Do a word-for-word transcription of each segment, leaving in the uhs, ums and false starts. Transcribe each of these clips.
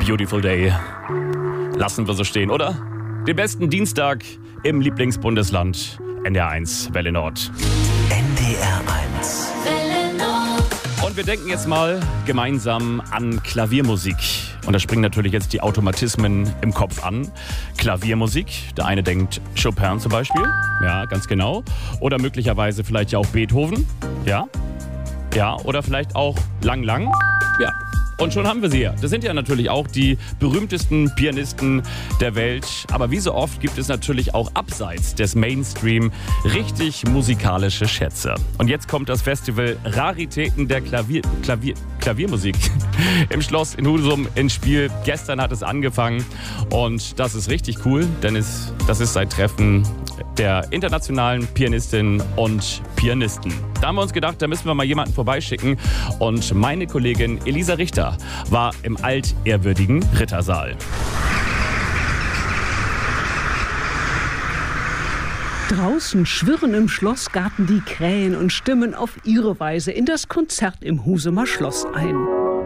Beautiful Day. Lassen wir so stehen, oder? Den besten Dienstag im Lieblingsbundesland. N D R eins, Welle Nord. N D R eins. Welle Nord. Und wir denken jetzt mal gemeinsam an Klaviermusik. Und da springen natürlich jetzt die Automatismen im Kopf an. Klaviermusik, der eine denkt Chopin zum Beispiel. Ja, ganz genau. Oder möglicherweise vielleicht ja auch Beethoven. Ja. Ja, oder vielleicht auch Lang Lang. Ja. Und schon haben wir sie ja. Das sind ja natürlich auch die berühmtesten Pianisten der Welt. Aber wie so oft gibt es natürlich auch abseits des Mainstream richtig musikalische Schätze. Und jetzt kommt das Festival Raritäten der Klavier, Klavier, Klaviermusik im Schloss in Husum ins Spiel. Gestern hat es angefangen und das ist richtig cool, denn es, das ist ein Treffen der internationalen Pianistinnen und Pianisten. Da haben wir uns gedacht, da müssen wir mal jemanden vorbeischicken. Und meine Kollegin Elisa Richter war im altehrwürdigen Rittersaal. Draußen schwirren im Schlossgarten die Krähen und stimmen auf ihre Weise in das Konzert im Husumer Schloss ein.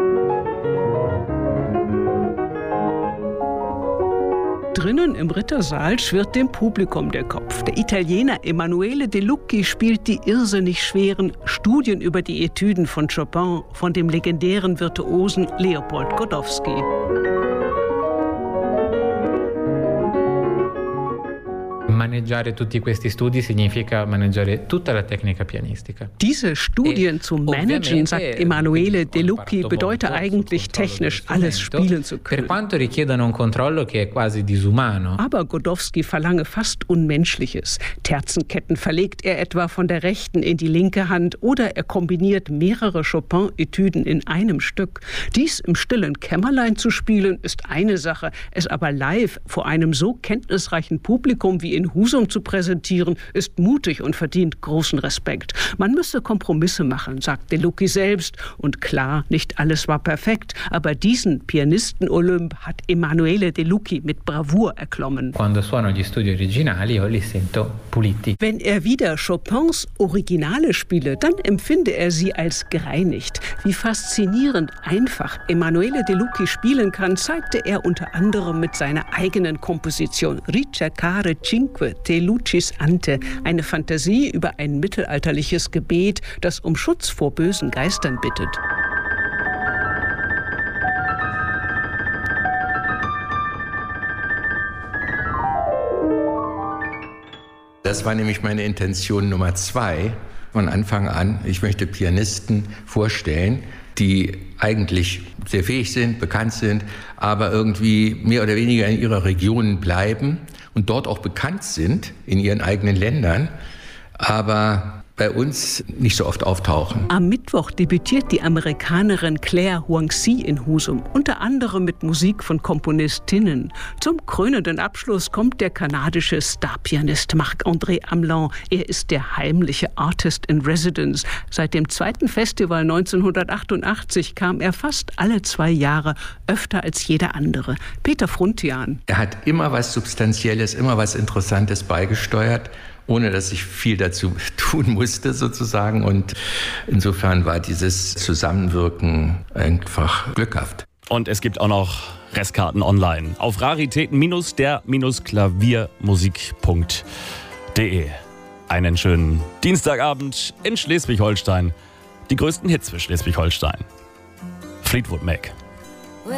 Drinnen im Rittersaal schwirrt dem Publikum der Kopf. Der Italiener Emanuele De Lucchi spielt die irrsinnig schweren Studien über die Etüden von Chopin von dem legendären Virtuosen Leopold Godowsky. Maneggiare tutti questi studi significa maneggiare tutta la tecnica pianistica. Diese Studien zu managen, sagt Emanuele De Lucchi, bedeutet eigentlich technisch alles spielen zu können. Per quanto richiedono un controllo che è quasi disumano. Aber Godowsky verlange fast Unmenschliches. Terzenketten verlegt er etwa von der rechten in die linke Hand oder er kombiniert mehrere Chopin-Etüden in einem Stück. Dies im stillen Kämmerlein zu spielen, ist eine Sache. Es aber live vor einem so kenntnisreichen Publikum wie in Husum zu präsentieren, ist mutig und verdient großen Respekt. Man müsse Kompromisse machen, sagt De Lucchi selbst. Und klar, nicht alles war perfekt, aber diesen Pianisten-Olymp hat Emanuele De Lucchi mit Bravour erklommen. Quando suono gli studi originali, io li sento puliti. Wenn er wieder Chopins Originale spiele, dann empfinde er sie als gereinigt. Wie faszinierend einfach Emanuele De Lucchi spielen kann, zeigte er unter anderem mit seiner eigenen Komposition Ricercare Cinque De Luccis Ante, eine Fantasie über ein mittelalterliches Gebet, das um Schutz vor bösen Geistern bittet. Das war nämlich meine Intention Nummer zwei von Anfang an. Ich möchte Pianisten vorstellen, die eigentlich sehr fähig sind, bekannt sind, aber irgendwie mehr oder weniger in ihrer Region bleiben und dort auch bekannt sind in ihren eigenen Ländern, aber bei uns nicht so oft auftauchen. Am Mittwoch debütiert die Amerikanerin Claire Huangxi in Husum, unter anderem mit Musik von Komponistinnen. Zum krönenden Abschluss kommt der kanadische Starpianist Marc-André Hamelin. Er ist der heimliche Artist in Residence. Seit dem zweiten Festival neunzehnhundertachtundachtzig kam er fast alle zwei Jahre, öfter als jeder andere. Peter Fruntian. Er hat immer was Substanzielles, immer was Interessantes beigesteuert, ohne dass ich viel dazu tun musste sozusagen. Und insofern war dieses Zusammenwirken einfach glückhaft. Und es gibt auch noch Restkarten online auf raritäten der Klaviermusik punkt de. Einen schönen Dienstagabend in Schleswig-Holstein. Die größten Hits für Schleswig-Holstein. Fleetwood Mac.